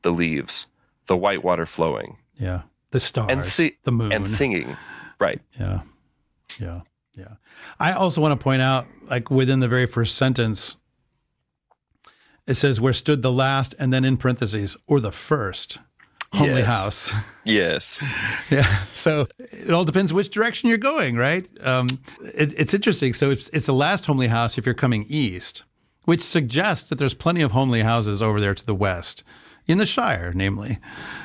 the leaves, the white water flowing. Yeah. The stars, the moon. And singing. Right. Yeah. Yeah. Yeah. I also want to point out, like within the very first sentence, it says where stood the last, and then in parentheses, or the first homely house. Yes. Yeah. So it all depends which direction you're going, right? It's interesting. So it's the last homely house if you're coming east, which suggests that there's plenty of homely houses over there to the west, in the Shire, namely.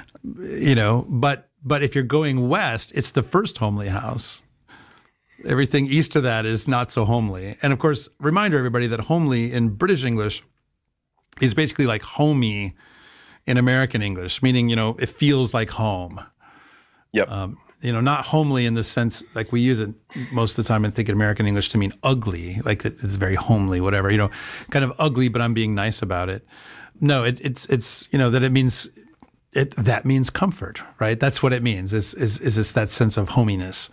But if you're going west, it's the first homely house. Everything east of that is not so homely. And of course, reminder everybody that homely in British English is basically like homey in American English, meaning, it feels like home. Yep. Not homely in the sense, like we use it most of the time and think in American English to mean ugly, like it's very homely, whatever, kind of ugly, but I'm being nice about it. No, it's that it means that means comfort, right? That's what it means is that sense of hominess,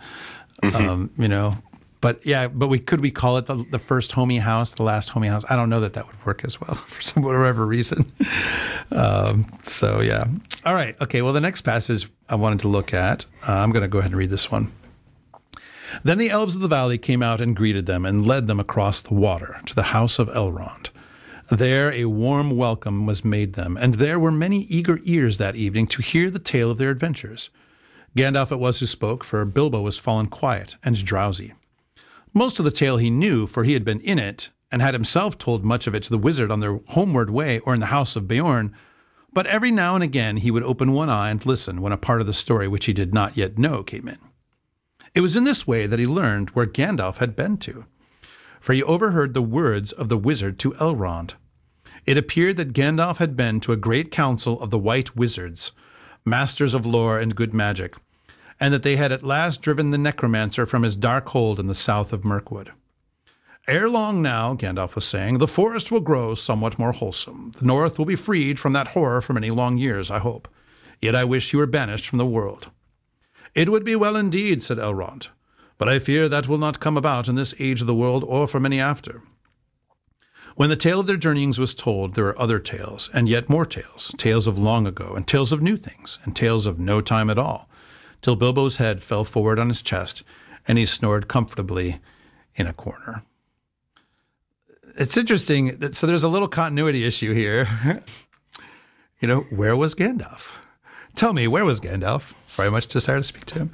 But could we call it the first homey house, the last homey house? I don't know that would work as well for whatever reason. So yeah. All right. Okay. Well, the next passage I wanted to look at, I'm going to go ahead and read this one. Then the elves of the valley came out and greeted them and led them across the water to the house of Elrond. There a warm welcome was made them, and there were many eager ears that evening to hear the tale of their adventures. Gandalf it was who spoke, for Bilbo was fallen quiet and drowsy. Most of the tale he knew, for he had been in it, and had himself told much of it to the wizard on their homeward way or in the house of Beorn, but every now and again he would open one eye and listen when a part of the story which he did not yet know came in. It was in this way that he learned where Gandalf had been to, for he overheard the words of the wizard to Elrond. It appeared that Gandalf had been to a great council of the White Wizards, masters of lore and good magic, and that they had at last driven the necromancer from his dark hold in the south of Mirkwood. Ere long now, Gandalf was saying, the forest will grow somewhat more wholesome. The north will be freed from that horror for many long years, I hope. Yet I wish you were banished from the world. It would be well indeed, said Elrond, but I fear that will not come about in this age of the world or for many after. When the tale of their journeyings was told, there were other tales, and yet more tales, tales of long ago, and tales of new things, and tales of no time at all, till Bilbo's head fell forward on his chest, and he snored comfortably in a corner. It's interesting. So there's a little continuity issue here. Where was Gandalf? Tell me, where was Gandalf? Very much desire to speak to him.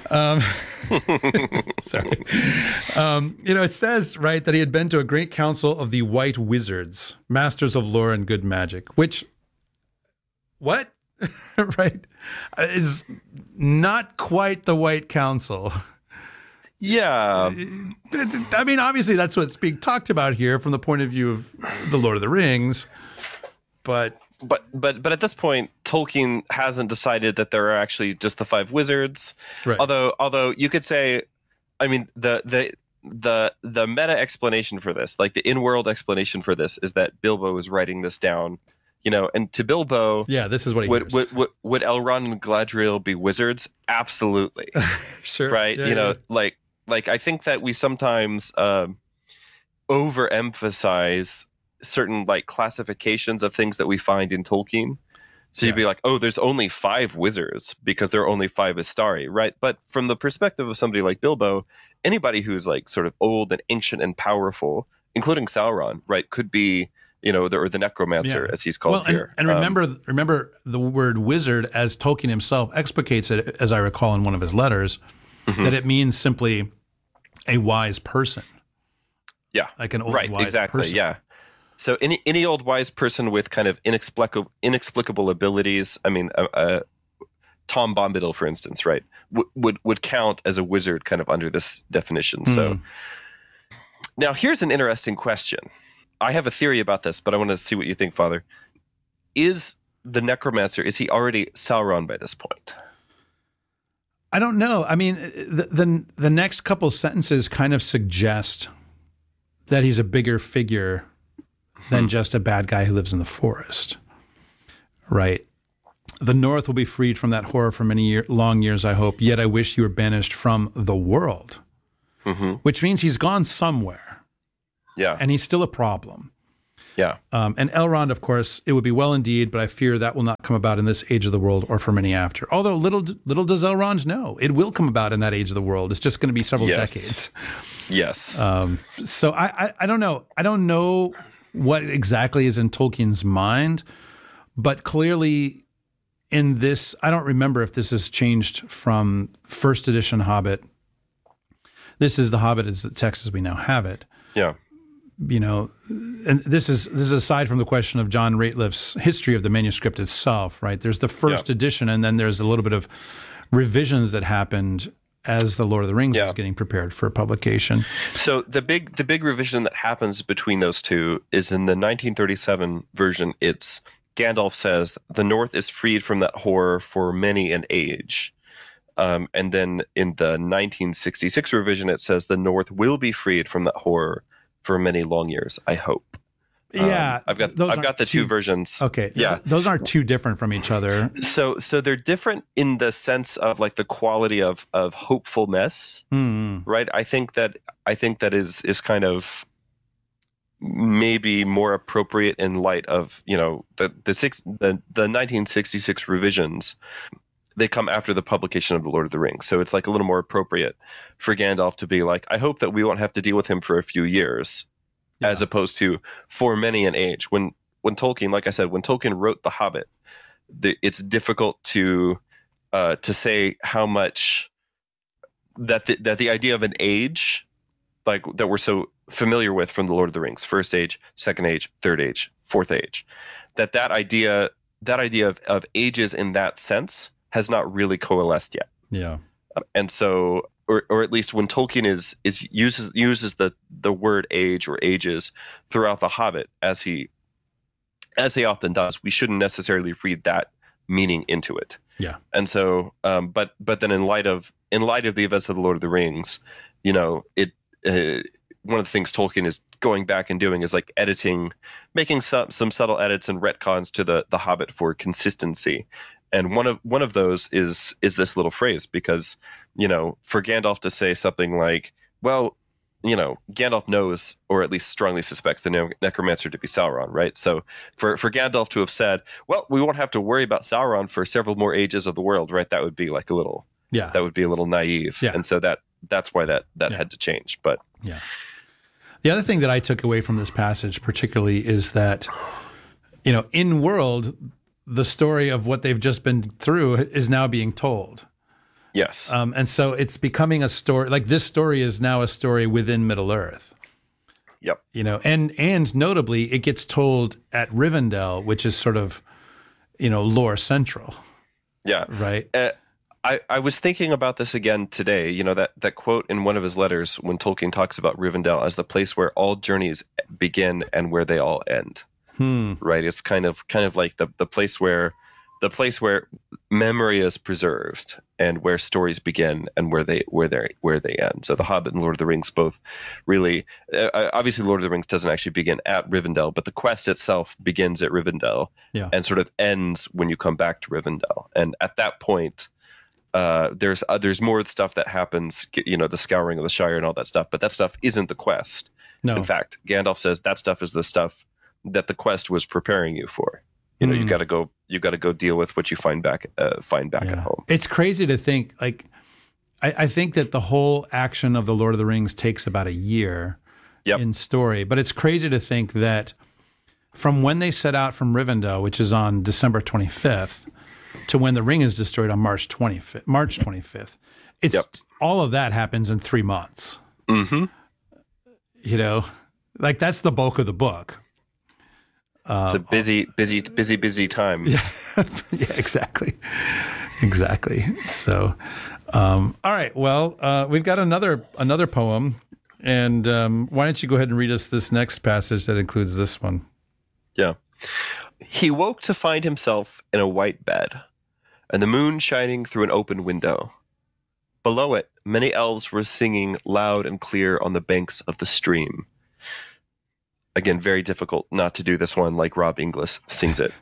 Sorry. It says, right, that he had been to a great council of the White Wizards, masters of lore and good magic, which, what? Right? Is not quite the White Council. Yeah. I mean, obviously that's what's being talked about here from the point of view of the Lord of the Rings, but at this point, Tolkien hasn't decided that there are actually just the five wizards. Right. Although you could say, I mean, the meta explanation for this, like the in-world explanation for this, is that Bilbo is writing this down, and to Bilbo, yeah, this is what he would Elrond and Galadriel be wizards? Absolutely. Sure. Right. Yeah, Like I think that we sometimes overemphasize certain like classifications of things that we find in Tolkien. So you'd be like, oh, there's only 5 wizards because there are only 5 Istari, right? But from the perspective of somebody like Bilbo, anybody who's like sort of old and ancient and powerful, including Sauron, right, could be, the necromancer, as he's called here. And remember the word wizard, as Tolkien himself explicates it, as I recall in one of his letters, that it means simply a wise person. Yeah. Like an old wise person. Yeah. So any old wise person with kind of inexplicable abilities, I mean, Tom Bombadil, for instance, right, would count as a wizard kind of under this definition. So now here's an interesting question. I have a theory about this, but I want to see what you think, Father. Is the necromancer, is he already Sauron by this point? I don't know. I mean, the next couple sentences kind of suggest that he's a bigger figure than just a bad guy who lives in the forest, right? The North will be freed from that horror for many long years, I hope, yet I wish you were banished from the world, which means he's gone somewhere. Yeah. And he's still a problem. Yeah. And Elrond, of course, it would be well indeed, but I fear that will not come about in this age of the world or for many after. Although little does Elrond know, it will come about in that age of the world. It's just going to be several decades. Yes. So I don't know. I don't know what exactly is in Tolkien's mind, but clearly in this, I don't remember if this has changed from first edition Hobbit. This is the Hobbit as the text as we now have it. Yeah. You know, and this is aside from the question of John Rateliff's history of the manuscript itself, right? There's the first edition, and then there's a little bit of revisions that happened as the Lord of the Rings was getting prepared for publication. So the big revision that happens between those two is in the 1937 version. It's Gandalf says the North is freed from that horror for many an age. And then in the 1966 revision, it says the North will be freed from that horror for many long years, I hope. Yeah, I've got the two versions. Okay, yeah, those aren't too different from each other. So they're different in the sense of like the quality of hopefulness, right? I think that is kind of maybe more appropriate in light of, you know, the 1966 revisions. They come after the publication of The Lord of the Rings. So it's like a little more appropriate for Gandalf to be like, I hope that we won't have to deal with him for a few years, as opposed to for many an age. When Tolkien, like I said, when Tolkien wrote The Hobbit, it's difficult to say how much that the idea of an age, like that we're so familiar with from The Lord of the Rings, first age, second age, third age, fourth age, that idea of ages in that sense has not really coalesced yet. Yeah. And so, or at least when Tolkien uses the word age or ages throughout The Hobbit, as he often does, we shouldn't necessarily read that meaning into it. Yeah. And so, but then in light of the events of The Lord of the Rings, you know, one of the things Tolkien is going back and doing is like making some subtle edits and retcons to the Hobbit for consistency. And one of those is this little phrase, because, you know, for Gandalf to say something like, well, you know, Gandalf knows, or at least strongly suspects, the necromancer to be Sauron, right? So for Gandalf to have said, well, we won't have to worry about Sauron for several more ages of the world, right? That would be like a little naive. Yeah. And so that's why that had to change. But yeah. The other thing that I took away from this passage particularly is that, you know, in world, the story of what they've just been through is now being told. Yes. And so it's becoming a story, like this story is now a story within Middle-earth. Yep. You know, and notably it gets told at Rivendell, which is sort of, you know, lore central. Yeah. Right. I was thinking about this again today, you know, that quote in one of his letters when Tolkien talks about Rivendell as the place where all journeys begin and where they all end. Right. It's kind of like the place where memory is preserved and where stories begin and where they end. So The Hobbit and Lord of the Rings both really, obviously Lord of the Rings doesn't actually begin at Rivendell, but the quest itself begins at Rivendell and sort of ends when you come back to Rivendell. And at that point, there's more stuff that happens, you know, the scouring of the Shire and all that stuff, but that stuff isn't the quest. No. In fact, Gandalf says that stuff is the stuff that the quest was preparing you for. You know, you got to go deal with what you find back at home. It's crazy to think, like, I think that the whole action of the Lord of the Rings takes about a year in story, but it's crazy to think that from when they set out from Rivendell, which is on December 25th, to when the ring is destroyed on March 25th, it's all of that happens in 3 months. Mm-hmm. You know, like that's the bulk of the book. It's a busy time. Yeah, yeah, exactly. So, all right. Well, we've got another poem, and why don't you go ahead and read us this next passage that includes this one? Yeah. He woke to find himself in a white bed, and the moon shining through an open window. Below it, many elves were singing loud and clear on the banks of the stream. Again, very difficult not to do this one like Rob Inglis sings it.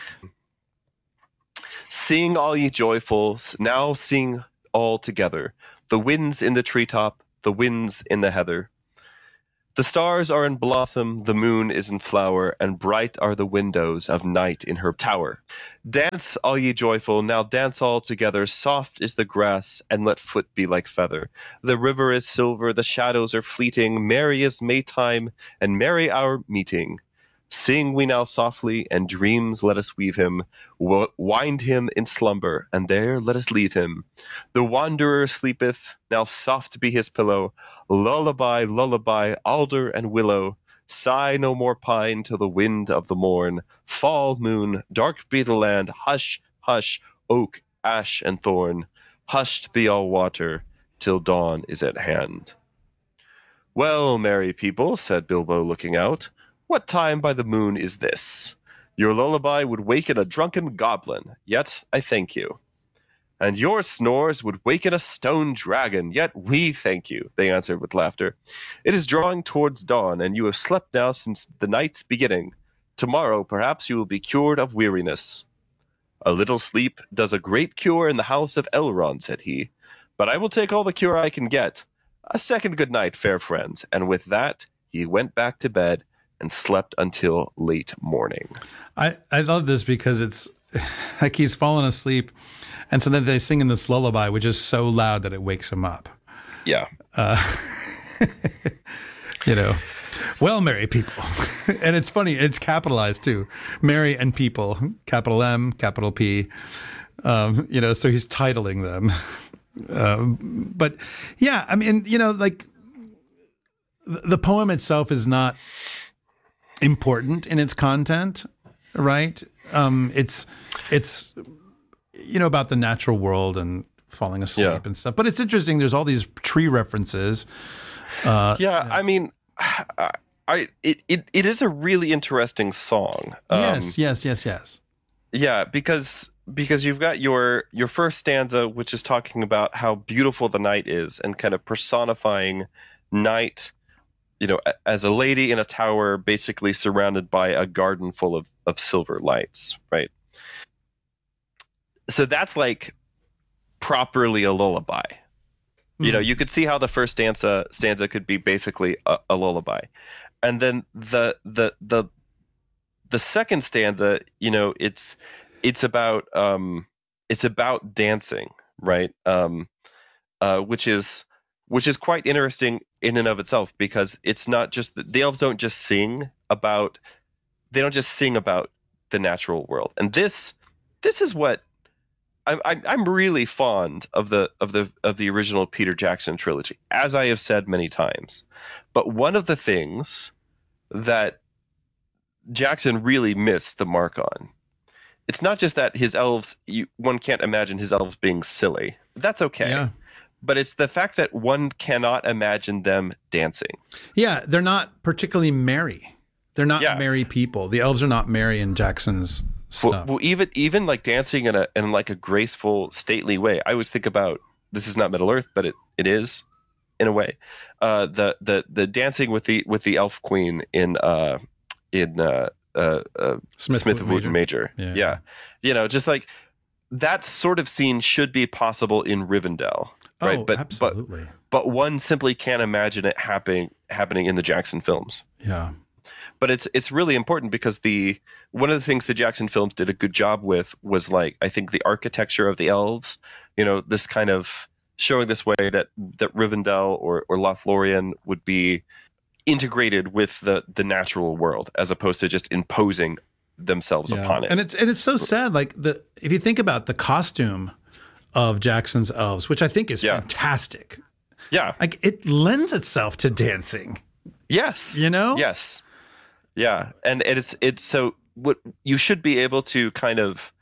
Sing all ye joyfuls, now sing all together. The winds in the treetop, the winds in the heather. The stars are in blossom, the moon is in flower, and bright are the windows of night in her tower. Dance, all ye joyful, now dance all together. Soft is the grass, and let foot be like feather. The river is silver, the shadows are fleeting. Merry is Maytime, and merry our meeting. Sing we now softly, and dreams let us weave him. Wind him in slumber, and there let us leave him. The wanderer sleepeth, now soft be his pillow. Lullaby, lullaby, alder and willow. Sigh no more pine till the wind of the morn. Fall, moon, dark be the land. Hush, hush, oak, ash, and thorn. Hushed be all water, till dawn is at hand. Well, merry people, said Bilbo, looking out, what time by the moon is this? Your lullaby would waken a drunken goblin, yet I thank you. And your snores would waken a stone dragon, yet we thank you, they answered with laughter. It is drawing towards dawn, and you have slept now since the night's beginning. Tomorrow, perhaps, you will be cured of weariness. A little sleep does a great cure in the house of Elrond, said he. But I will take all the cure I can get. A second good night, fair friends. And with that, he went back to bed and slept until late morning. I love this because it's like he's fallen asleep, and so then they sing in this lullaby, which is so loud that it wakes him up. Yeah. You know, well, merry people. And it's funny, it's capitalized too. Merry and people, capital M, capital P. You know, so he's titling them. But yeah, I mean, you know, like the poem itself is not important in its content, right? It's you know, about the natural world and falling asleep and stuff. But it's interesting. There's all these tree references. I mean, it is a really interesting song. Yes. Yeah, because you've got your first stanza, which is talking about how beautiful the night is and kind of personifying night, you know, as a lady in a tower, basically surrounded by a garden full of silver lights, right? So that's like properly a lullaby. You know, you could see how the first stanza could be basically a lullaby, and then the second stanza, you know, it's about dancing, right? Which is quite interesting in and of itself, because it's not just the elves don't just sing about the natural world, and this is what I'm really fond of the original Peter Jackson trilogy, as I have said many times. But one of the things that Jackson really missed the mark on, it's not just that his elves, one can't imagine his elves being silly. That's okay. Yeah. But it's the fact that one cannot imagine them dancing. Yeah, they're not particularly merry. They're not merry people. The elves are not merry in Jackson's stuff. Well, even like dancing in like a graceful, stately way. I always think about, this is not Middle Earth, but it is in a way. The dancing with the elf queen in Smith of Wootton Major. Yeah. You know, just like that sort of scene should be possible in Rivendell. Right. Oh, absolutely. But one simply can't imagine it happening in the Jackson films. Yeah. But it's really important because one of the things the Jackson films did a good job with was, like, I think the architecture of the elves, you know, this kind of showing this way that Rivendell or Lothlorien would be integrated with the natural world, as opposed to just imposing themselves upon it. And it's so sad. Like if you think about the costume of Jackson's elves, which I think is fantastic. Yeah. Like it lends itself to dancing. Yes. You know? Yes. Yeah. And it's so what you should be able to kind of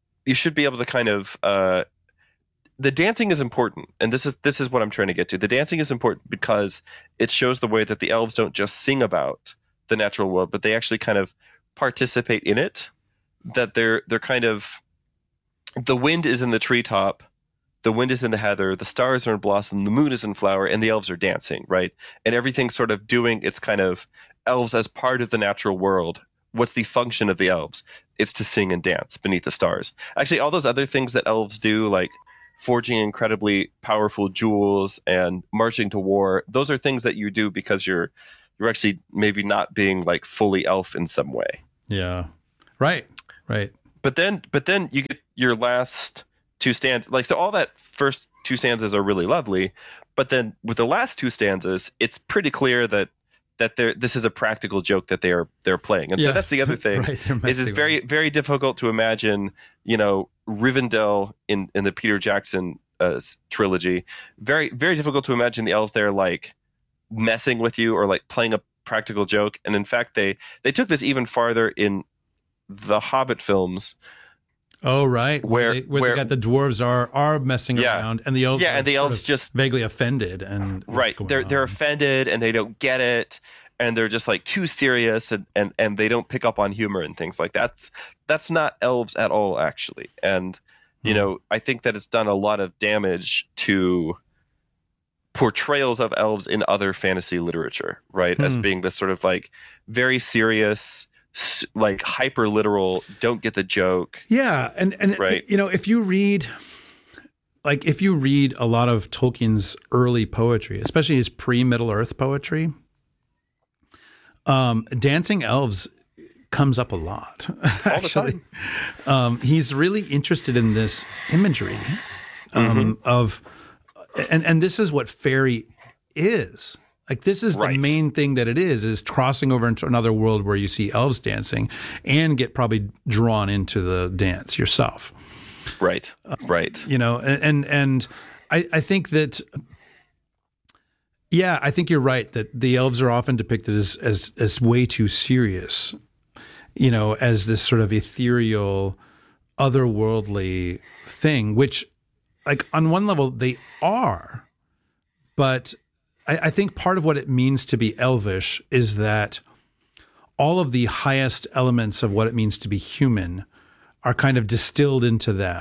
the dancing is important. And this is what I'm trying to get to. The dancing is important because it shows the way that the elves don't just sing about the natural world, but they actually kind of participate in it. That they're kind of, the wind is in the treetop, the wind is in the heather, the stars are in blossom, the moon is in flower, and the elves are dancing, right? And everything's sort of doing its kind of elves as part of the natural world. What's the function of the elves? It's to sing and dance beneath the stars. Actually, all those other things that elves do, like forging incredibly powerful jewels and marching to war, those are things that you do because you're you're actually maybe not being like fully elf in some way. Yeah. Right. But then you get your last two stanzas. Like, so all that first two stanzas are really lovely, but then with the last two stanzas, it's pretty clear that this is a practical joke that they're playing. And so that's the other thing. Right, is it's very, very difficult to imagine, Rivendell in the Peter Jackson trilogy. Very, very difficult to imagine the elves there like messing with you or like playing a practical joke. And in fact, they took this even farther in the Hobbit films. Oh, right. Where they got the dwarves are messing around, and the elves and the elves just vaguely offended, and they're offended and they don't get it, and they're just like too serious, and they don't pick up on humor and things like that. That's not elves at all, actually. And I think that it's done a lot of damage to portrayals of elves in other fantasy literature, right? As being this sort of like very serious, like hyper literal, don't get the joke. Yeah, and right. If you read a lot of Tolkien's early poetry, especially his pre-Middle Earth poetry, dancing elves comes up a lot. Actually, he's really interested in this imagery of, and this is what fairy is. Like, this is the main thing that it is crossing over into another world where you see elves dancing and get probably drawn into the dance yourself. Right. And I think that, I think you're right that the elves are often depicted as way too serious, as this sort of ethereal, otherworldly thing, which, like, on one level they are, but I think part of what it means to be elvish is that all of the highest elements of what it means to be human are kind of distilled into them,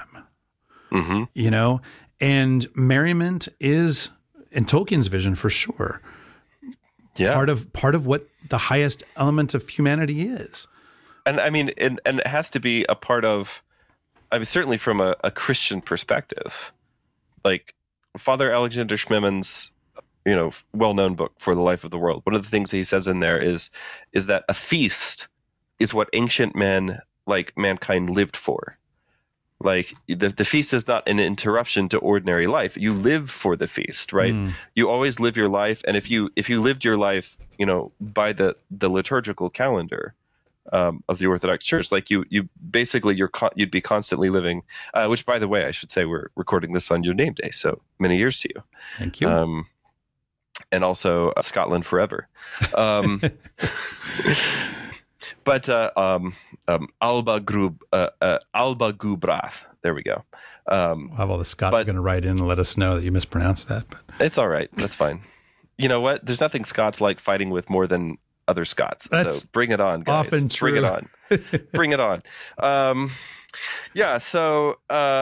and merriment is, in Tolkien's vision for sure, part of what the highest element of humanity is. And I mean, and it has to be a part of, I mean, certainly from a Christian perspective, like Father Alexander Schmemann's well-known book, For the Life of the World. One of the things he says in there is that a feast is what ancient men, like mankind, lived for. Like the feast is not an interruption to ordinary life. You live for the feast, right? You always live your life, and if you lived your life, by the liturgical calendar of the Orthodox Church, like you basically you'd be constantly living. Which, by the way, I should say we're recording this on your name day, so many years to you. Thank you. And also Scotland forever. But Alba Gubrath. There we go. We'll have all the Scots are going to write in and let us know that you mispronounced that. But it's all right. That's fine. You know what? There's nothing Scots like fighting with more than other Scots. That's so bring it on, guys. Often true. Bring it on. Bring it on. So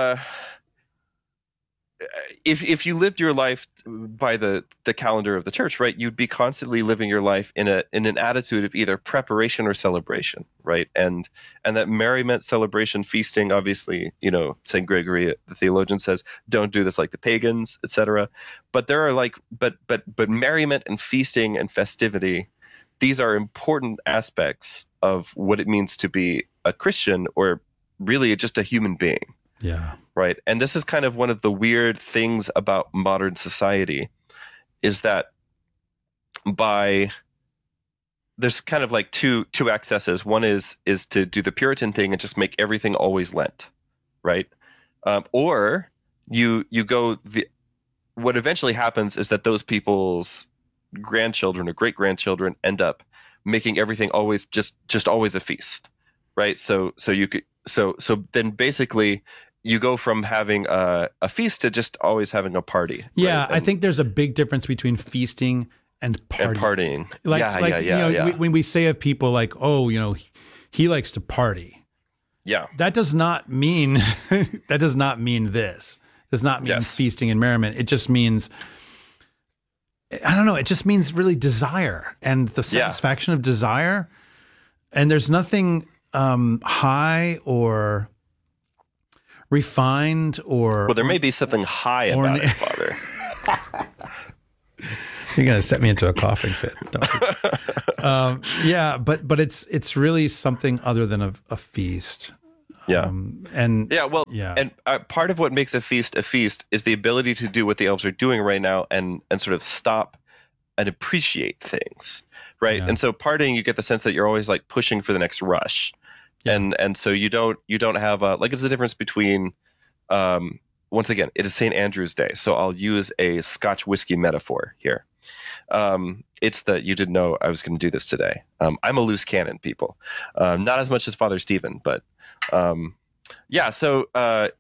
if you lived your life by the calendar of the church, right, you'd be constantly living your life in an attitude of either preparation or celebration, right? And that merriment, celebration, feasting, obviously, St. Gregory, the theologian, says, don't do this like the pagans, etc. But there are but merriment and feasting and festivity, these are important aspects of what it means to be a Christian, or really just a human being. Yeah. Right. And this is kind of one of the weird things about modern society, is that there's kind of like two excesses. One is to do the Puritan thing and just make everything always Lent. Right. Or you go, what eventually happens is that those people's grandchildren or great grandchildren end up making everything always just always a feast. Right. So then basically you go from having a feast to just always having a party. Yeah, right? I think there's a big difference between feasting and partying. When we say of people like, oh, he likes to party. Yeah, that does not mean this. It does not mean feasting and merriment. It just means, I don't know. It just means really desire and the satisfaction of desire. And there's nothing high or refined or... Well, there may be something high about it, Father. You're going to set me into a coughing fit. Don't you? Yeah, but it's really something other than a feast. Yeah. And part of what makes a feast is the ability to do what the elves are doing right now and sort of stop and appreciate things, right? Yeah. And so partying, you get the sense that you're always like pushing for the next rush. Yeah. And so you don't have it's the difference between once again, it is St. Andrew's Day, so I'll use a Scotch whiskey metaphor here. It's that you didn't know I was going to do this today. I'm a loose cannon, people. Not as much as Father Stephen, but so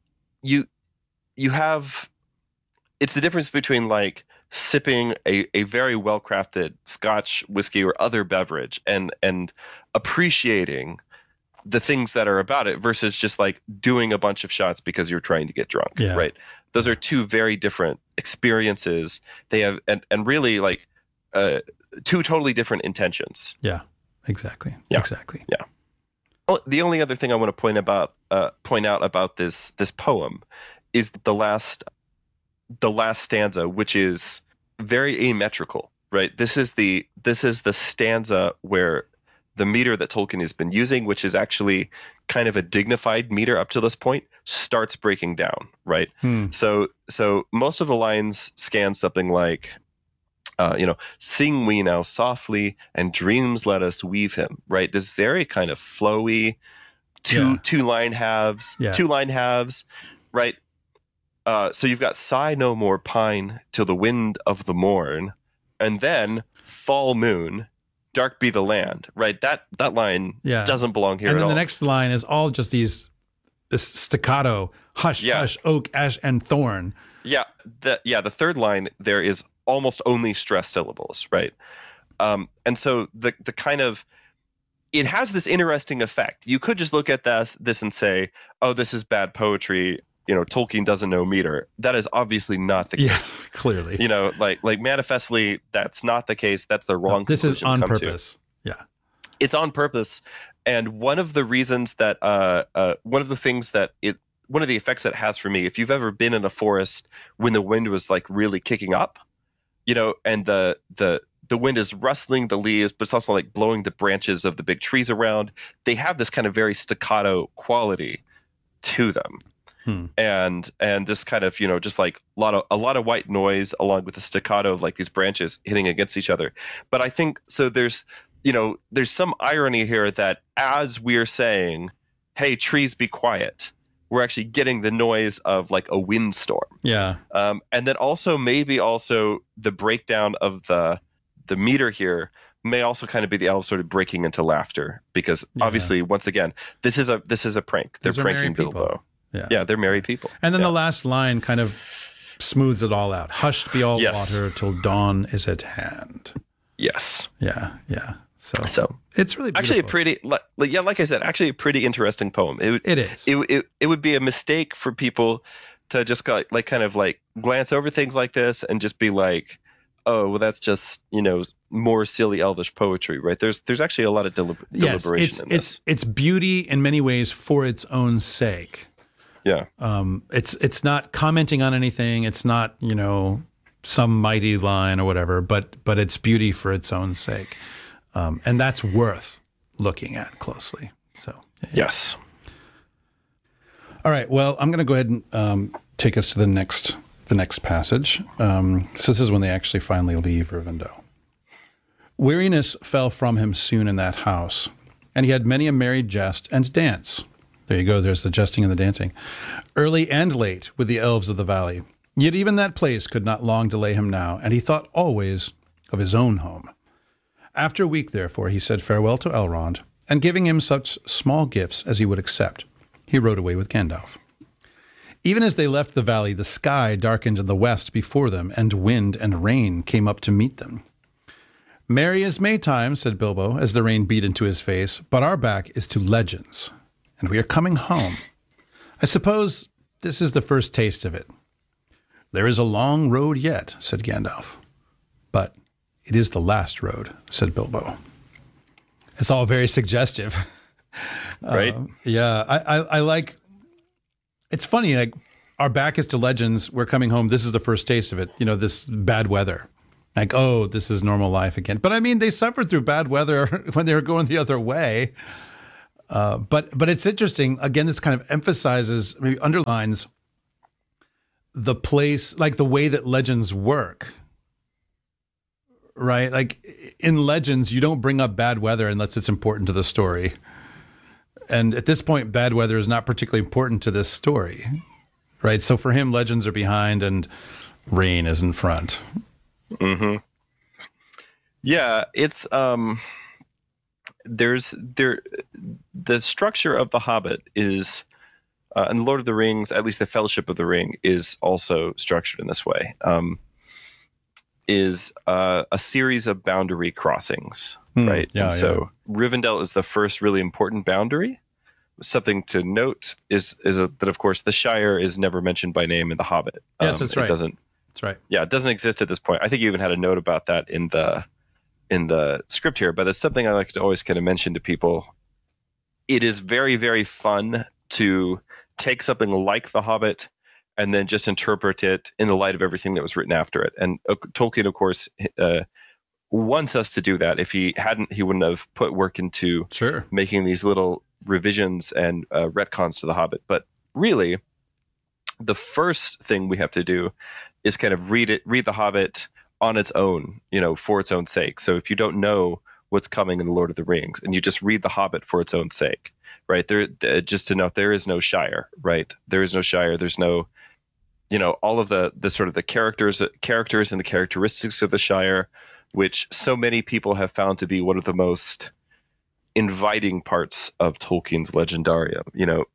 you have, it's the difference between like sipping a very well-crafted Scotch whiskey or other beverage and appreciating the things that are about it versus just like doing a bunch of shots because you're trying to get drunk, right? Those are two very different experiences. They have, and really like two totally different intentions. Yeah, exactly. Yeah. Exactly. Yeah. Well, the only other thing I want to point out about this poem is the last stanza, which is very asymmetrical, right? This is the stanza where the meter that Tolkien has been using, which is actually kind of a dignified meter up to this point, starts breaking down, right? So most of the lines scan something like, sing we now softly and dreams let us weave him, right? This very kind of flowy two line halves, right? So you've got sigh no more pine till the wind of the morn, and then fall moon, dark be the land, right? That line doesn't belong here and at all. And then the next line is all just this staccato, hush, hush, oak, ash, and thorn. Yeah. The third line there is almost only stressed syllables, right? And so the kind of, it has this interesting effect. You could just look at this and say, oh, this is bad poetry. Tolkien doesn't know meter. That is obviously not the case. Yes, clearly. Like manifestly, that's not the case. That's the wrong conclusion. This is on purpose. Yeah. It's on purpose. And one of the reasons that, one of the effects that it has for me, if you've ever been in a forest when the wind was like really kicking up, and the wind is rustling the leaves, but it's also like blowing the branches of the big trees around, they have this kind of very staccato quality to them. And this kind of, just like a lot of white noise along with the staccato of like these branches hitting against each other. But I think so there's some irony here that as we're saying, hey, trees be quiet, we're actually getting the noise of like a windstorm. Yeah. And then also maybe the breakdown of the meter here may also kind of be the elves sort of breaking into laughter because obviously once again, this is a prank. They're pranking Bilbo. Yeah, they're merry people. And then the last line kind of smooths it all out. Hushed be all water till dawn is at hand. Yes. Yeah. So it's really beautiful. Actually a pretty, like I said, actually a pretty interesting poem. It is. It would be a mistake for people to just kind of glance over things like this and just be like, oh, well, that's just, more silly elvish poetry, right? There's actually a lot of deliberation in this. It's beauty in many ways for its own sake. Yeah. It's not commenting on anything. It's not, some mighty line or whatever, but it's beauty for its own sake. And that's worth looking at closely. So, yes. All right. Well, I'm going to go ahead and take us to the next passage. So this is when they actually finally leave Rivendell. Weariness fell from him soon in that house, and he had many a merry jest and dance. There you go. There's the jesting and the dancing. Early and late with the elves of the valley. Yet even that place could not long delay him now, and he thought always of his own home. After a week, therefore, he said farewell to Elrond, and giving him such small gifts as he would accept, he rode away with Gandalf. Even as they left the valley, the sky darkened in the west before them, and wind and rain came up to meet them. Merry as Maytime, said Bilbo, as the rain beat into his face, but our back is to legends, and we are coming home. I suppose this is the first taste of it. There is a long road yet, said Gandalf. But it is the last road, said Bilbo. It's all very suggestive. Right? I like, it's funny, like, our back is to legends, we're coming home, this is the first taste of it, this bad weather. Like, oh, this is normal life again. But I mean, they suffered through bad weather when they were going the other way. But it's interesting. Again, this kind of emphasizes, maybe underlines the place, like the way that legends work, right? Like in legends, you don't bring up bad weather unless it's important to the story. And at this point, bad weather is not particularly important to this story, right? So for him, legends are behind and rain is in front. Mm-hmm. Yeah, it's the structure of The Hobbit is, and Lord of the Rings, at least the Fellowship of the Ring, is also structured in this way. Is a series of boundary crossings, right? Yeah, and so Rivendell is the first really important boundary. Something to note is that, of course, the Shire is never mentioned by name in The Hobbit. Yes, that's right. It doesn't. That's right. Yeah, it doesn't exist at this point. I think you even had a note about that in the script here, but it's something I like to always kind of mention to people. It is very, very fun to take something like The Hobbit and then just interpret it in the light of everything that was written after it. And Tolkien, of course, wants us to do that. If he hadn't, he wouldn't have put work into making these little revisions and retcons to The Hobbit. But really, the first thing we have to do is kind of read The Hobbit on its own, for its own sake. So if you don't know what's coming in The Lord of the Rings and you just read The Hobbit for its own sake, right? Just to note, there is no Shire, right? There is no Shire. There's no, all of the sort of the characters and the characteristics of the Shire, which so many people have found to be one of the most inviting parts of Tolkien's legendarium.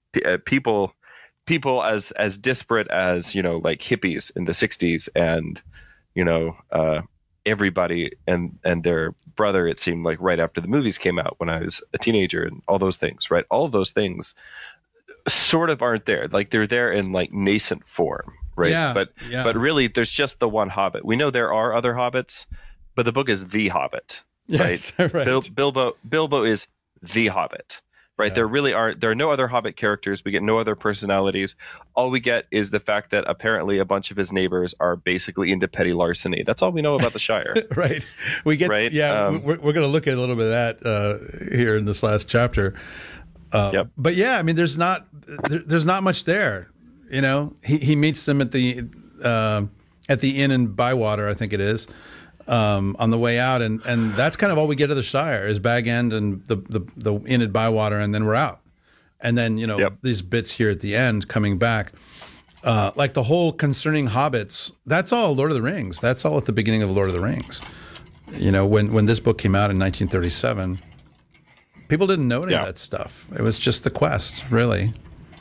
People as disparate as, like hippies in the 60s and, everybody and their brother, it seemed like right after the movies came out when I was a teenager and all those things, right? All of those things sort of aren't there. Like they're there in like nascent form, right? Yeah, but really there's just the one Hobbit. We know there are other Hobbits, but the book is The Hobbit, yes, right? right. Bilbo is The Hobbit. Right. Yeah. There are no other Hobbit characters. We get no other personalities. All we get is the fact that apparently a bunch of his neighbors are basically into petty larceny. That's all we know about the Shire. Right. We get, right. Yeah. We're going to look at a little bit of that here in this last chapter. Yep. But yeah, I mean, there's not much there. He meets them at the inn in Bywater, I think it is. On the way out, and that's kind of all we get of the Shire is Bag End and the inn at Bywater, and then we're out. And then these bits here at the end coming back, like the whole concerning hobbits. That's all Lord of the Rings. That's all at the beginning of Lord of the Rings. When this book came out in 1937, people didn't know any of that stuff. It was just the quest, really.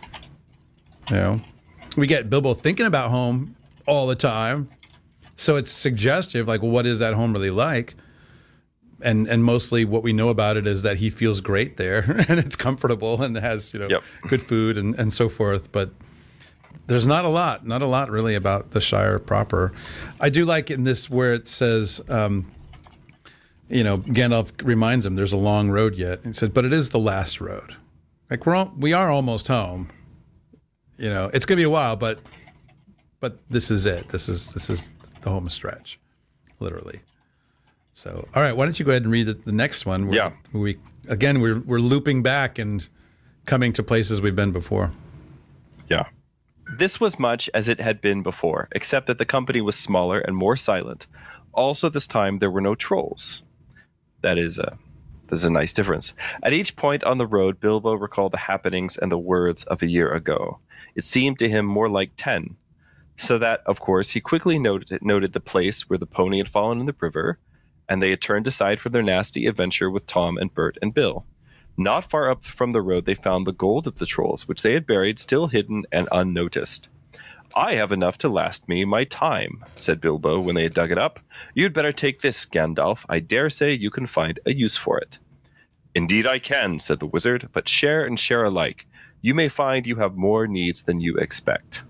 We get Bilbo thinking about home all the time. So it's suggestive, like, well, what is that home really like? And mostly what we know about it is that he feels great there and it's comfortable and has, good food and so forth. But there's not a lot really about the Shire proper. I do like in this where it says, Gandalf reminds him there's a long road yet. He said, but it is the last road. Like we are almost home. It's going to be a while, but this is it. This is the home stretch, literally. So, all right, why don't you go ahead and read the next one? We're looping back and coming to places we've been before. Yeah. This was much as it had been before, except that the company was smaller and more silent. Also, this time there were no trolls. There's a nice difference. At each point on the road, Bilbo recalled the happenings and the words of a year ago. It seemed to him more like 10. So that, of course, he quickly noted the place where the pony had fallen in the river, and they had turned aside from their nasty adventure with Tom and Bert and Bill. Not far up from the road, they found the gold of the trolls, which they had buried, still hidden and unnoticed. I have enough to last me my time, said Bilbo when they had dug it up. You'd better take this, Gandalf. I dare say you can find a use for it. Indeed I can, said the wizard, but share and share alike. You may find you have more needs than you expect.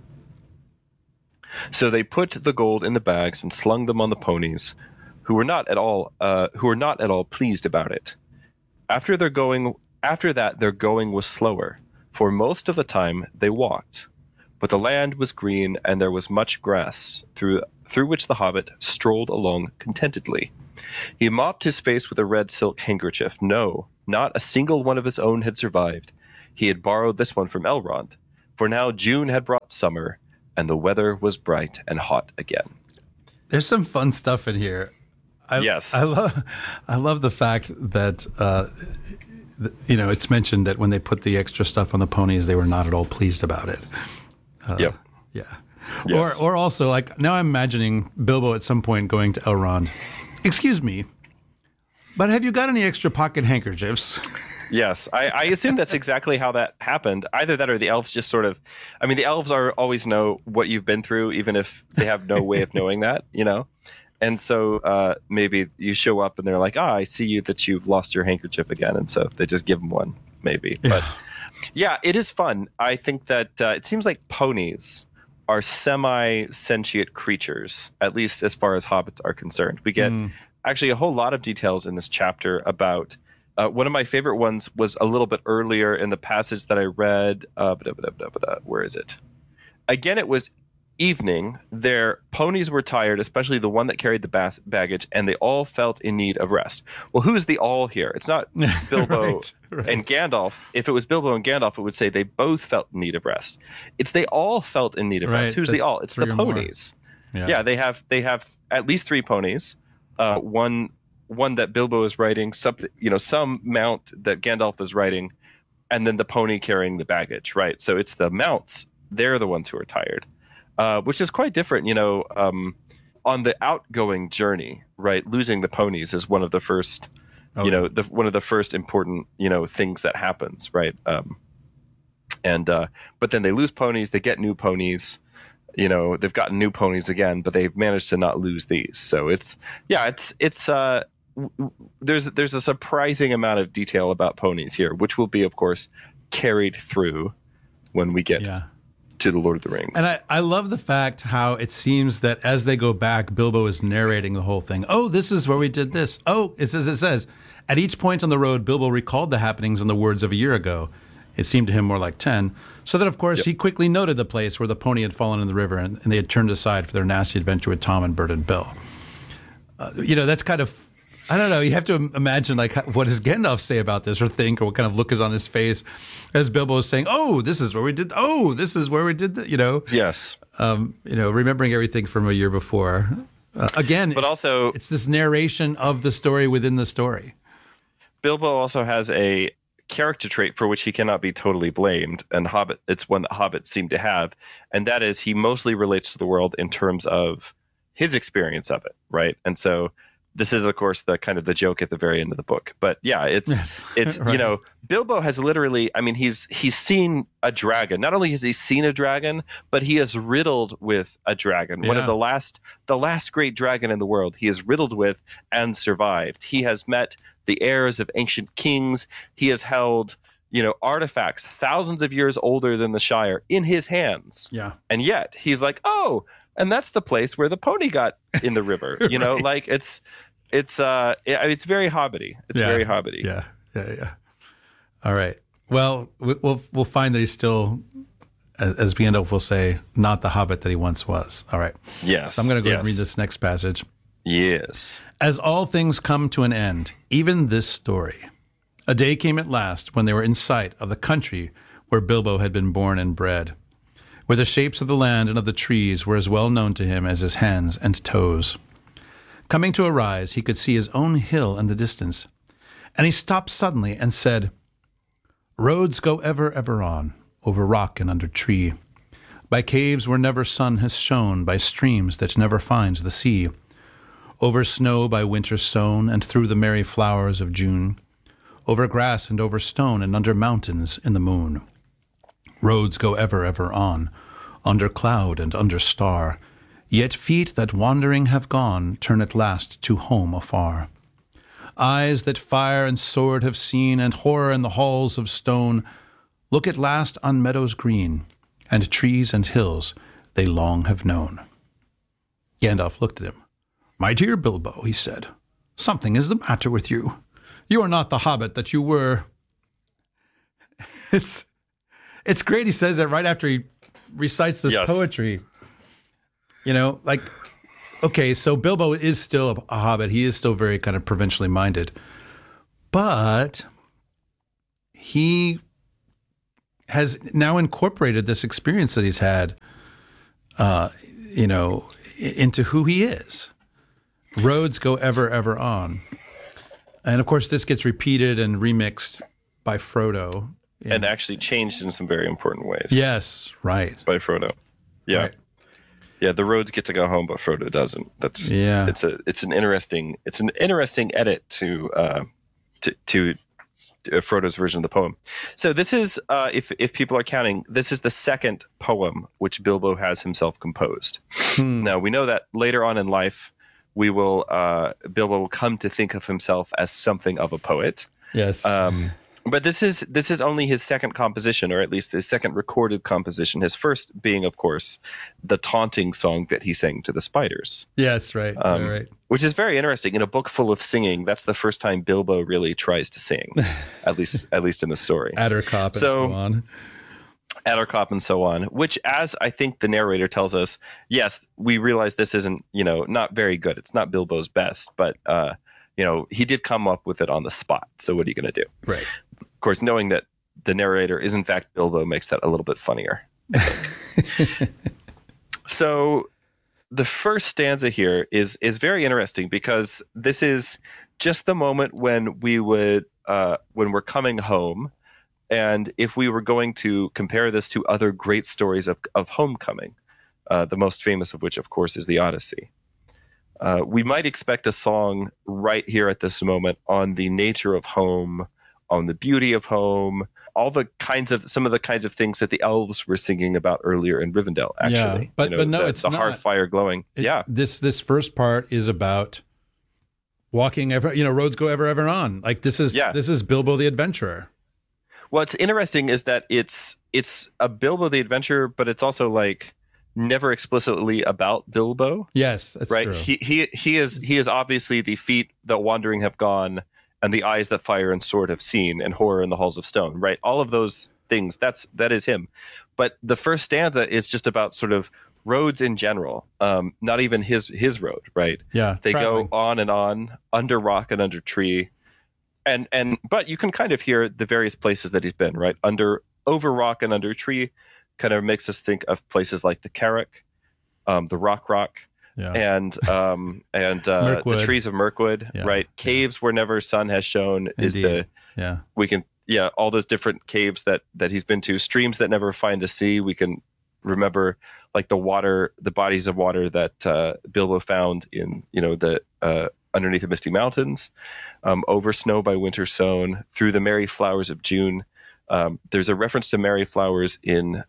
So they put the gold in the bags and slung them on the ponies, who were not at all pleased about it. After that, their going was slower, for most of the time they walked. But the land was green, and there was much grass through which the hobbit strolled along contentedly. He mopped his face with a red silk handkerchief. No, not a single one of his own had survived. He had borrowed this one from Elrond, for now June had brought summer, and the weather was bright and hot again. There's some fun stuff in here. Yes. I love the fact that it's mentioned that when they put the extra stuff on the ponies, they were not at all pleased about it. Yep. Yeah. Yes. Or also, like, now I'm imagining Bilbo at some point going to Elrond. Excuse me, but have you got any extra pocket handkerchiefs? Yes, I assume that's exactly how that happened. Either that or the elves just sort of, I mean, the elves always know what you've been through, even if they have no way of knowing that, And so maybe you show up and they're like, I see that you've lost your handkerchief again. And so they just give them one, maybe. Yeah. But yeah, it is fun. I think that it seems like ponies are semi-sentient creatures, at least as far as hobbits are concerned. We get actually a whole lot of details in this chapter about one of my favorite ones was a little bit earlier in the passage that I read. Where is it? Again, it was evening. Their ponies were tired, especially the one that carried the baggage, and they all felt in need of rest. Well, who's the all here? It's not Bilbo right. and Gandalf. If it was Bilbo and Gandalf, it would say they both felt in need of rest. It's they all felt in need of rest. Who's the all? It's the ponies. Yeah, they have at least 3 ponies. One that Bilbo is riding, some mount that Gandalf is riding, and then the pony carrying the baggage, right? So it's the mounts. They're the ones who are tired. Which is quite different, on the outgoing journey, right? Losing the ponies is one of the first, one of the first important, things that happens, right? But then they lose ponies, they get new ponies, they've gotten new ponies again, but they've managed to not lose these. So there's a surprising amount of detail about ponies here, which will be, of course, carried through when we get to the Lord of the Rings. And I love the fact how it seems that as they go back, Bilbo is narrating the whole thing. Oh, this is where we did this. Oh, it says, at each point on the road, Bilbo recalled the happenings and the words of a year ago. It seemed to him more like 10. So that, of course, he quickly noted the place where the pony had fallen in the river and they had turned aside for their nasty adventure with Tom and Bert and Bill. That's kind of, I don't know. You have to imagine, like, what does Gandalf say about this or think, or what kind of look is on his face as Bilbo is saying, oh, this is where we did, this is where we did that, Yes. Remembering everything from a year before. Again, but also it's this narration of the story within the story. Bilbo also has a character trait for which he cannot be totally blamed, and it's one that hobbits seem to have, and that is he mostly relates to the world in terms of his experience of it, right? And so this is, of course, the kind of the joke at the very end of the book. But yeah, it's right. Bilbo has literally, I mean, he's seen a dragon. Not only has he seen a dragon, but he is riddled with a dragon. Yeah. One of the last great dragon in the world. He is riddled with and survived. He has met the heirs of ancient kings. He has held, artifacts thousands of years older than the Shire in his hands. Yeah. And yet he's like, oh, and that's the place where the pony got in the river. Right. Like it's very hobbity. It's very hobbity. Yeah. All right. Well, we'll find that he's still, as Gandalf will say, not the hobbit that he once was. All right. Yes. So I'm going to go ahead and read this next passage. Yes. As all things come to an end, even this story. A day came at last when they were in sight of the country where Bilbo had been born and bred, where the shapes of the land and of the trees were as well known to him as his hands and toes. Coming to a rise, he could see his own hill in the distance, and he stopped suddenly and said, "Roads go ever, ever on, over rock and under tree, by caves where never sun has shone, by streams that never finds the sea, over snow by winter sown, and through the merry flowers of June, over grass and over stone, and under mountains in the moon. Roads go ever, ever on, under cloud and under star, yet feet that wandering have gone turn at last to home afar. Eyes that fire and sword have seen, and horror in the halls of stone, look at last on meadows green, and trees and hills they long have known." Gandalf looked at him. "My dear Bilbo," he said, "something is the matter with you. You are not the hobbit that you were." It's great he says that right after he recites this poetry. okay, so Bilbo is still a hobbit. He is still very kind of provincially minded, but he has now incorporated this experience that he's had, into who he is. Roads go ever, ever on. And of course, this gets repeated and remixed by Frodo. And actually changed in some very important ways. Yes, right. By Frodo. Yeah. Right. Yeah, the roads get to go home, but Frodo doesn't. It's an interesting edit to Frodo's version of the poem. So this is, if people are counting, this is the second poem which Bilbo has himself composed. Now we know that later on in life, Bilbo will come to think of himself as something of a poet. Yes. But this is only his second composition, or at least his second recorded composition. His first being, of course, the taunting song that he sang to the spiders. Yes, right. Right. Which is very interesting. In a book full of singing, that's the first time Bilbo really tries to sing, at least in the story. Addercop and so on. Addercop and so on. Which, as I think the narrator tells us, yes, we realize this isn't, not very good. It's not Bilbo's best, but he did come up with it on the spot. So what are you going to do? Right. Of course, knowing that the narrator is in fact Bilbo makes that a little bit funnier, I think. So the first stanza here is very interesting because this is just the moment when when we're coming home. And if we were going to compare this to other great stories of homecoming, the most famous of which, of course, is the Odyssey. We might expect a song right here at this moment on the nature of home, on the beauty of home, some of the kinds of things that the elves were singing about earlier in Rivendell, actually. Yeah, but no, it's the not. hearth fire glowing. This first part is about walking ever, roads go ever, ever on. Like this is Bilbo the Adventurer. What's interesting is that it's a Bilbo the Adventurer, but it's also like never explicitly about Bilbo. Yes, that's right. True. He is obviously the feet that wandering have gone, and the eyes that fire and sword have seen, and horror in the halls of stone. Right, all of those things. That is him. But the first stanza is just about sort of roads in general. Not even his road. Right. Yeah. They traveling. go on and on, under rock and under tree, but you can kind of hear the various places that he's been. Right, over rock and under tree. Kind of makes us think of places like the Carrick, the Rock, yeah. and the trees of Mirkwood, yeah. right? Caves where never sun has shone. Indeed. All those different caves that he's been to, streams that never find the sea. We can remember like the bodies of water that Bilbo found in the underneath the misty mountains, over snow by winter sown, through the merry flowers of June. There's a reference to merry flowers in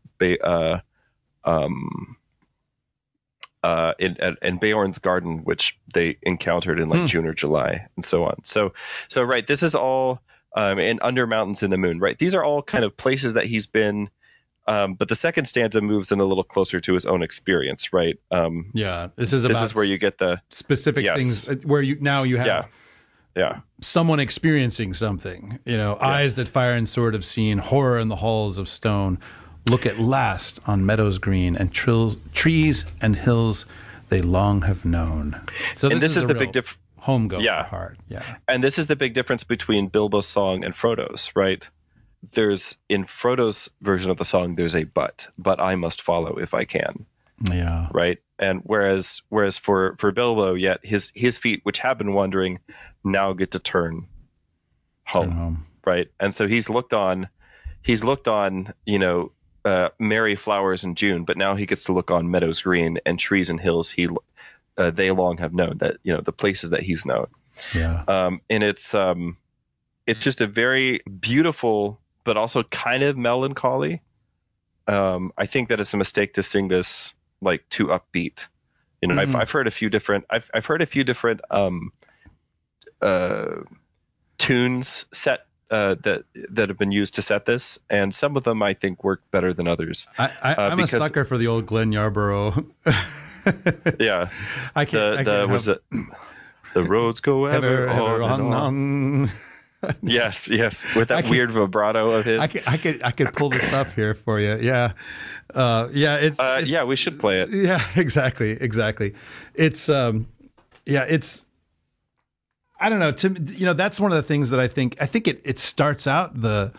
Beorn's garden, which they encountered in June or July, and so on. So right, this is all in Under Mountains in the Moon. Right, these are all kind of places that he's been. But the second stanza moves in a little closer to his own experience. Right. This is where you get the specific things where you have. Yeah. Someone experiencing something, eyes that fire and sword have seen, horror in the halls of stone. Look at last on meadows green and trees and hills they long have known. So this is the big home-going part. Yeah. And this is the big difference between Bilbo's song and Frodo's, right? There's in Frodo's version of the song, there's a but I must follow if I can. Yeah. Right. And whereas for Bilbo, yet his feet, which have been wandering, now get to turn home. Right. And so he's looked on, merry flowers in June, but now he gets to look on meadows green and trees and hills they long have known, that, the places that he's known. Yeah. And it's just a very beautiful, but also kind of melancholy. I think that it's a mistake to sing this like too upbeat. I've heard a few different tunes set that have been used to set this, and some of them I think work better than others. I'm a sucker for the old Glenn Yarborough. Yeah, I can't. The roads go ever on. Yes, yes, with that weird vibrato of his. I could pull this up here for you. Yeah, yeah. Yeah, we should play it. Yeah, exactly. It's yeah, it's. I don't know. That's one of the things that I think it starts out the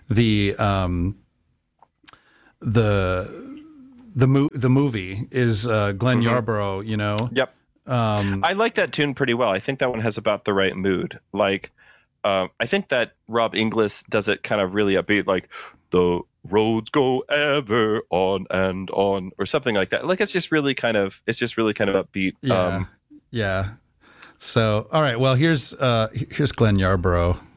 movie is Glenn Yarborough. Yep. I like that tune pretty well. I think that one has about the right mood. Like, I think that Rob Inglis does it kind of really upbeat, like the roads go ever on and on, or something like that. Like it's just really kind of upbeat. Yeah. Yeah. So, all right. Well, here's Glenn Yarborough.